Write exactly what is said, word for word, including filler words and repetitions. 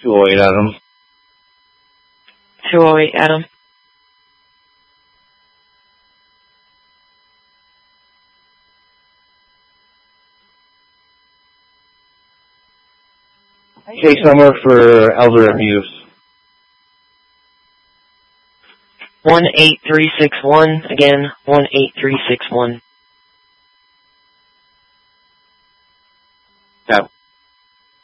two oh eight, Adam. two oh eight, Adam. Case number for elder abuse. one eight three six one, again, one eight three six one. Yeah.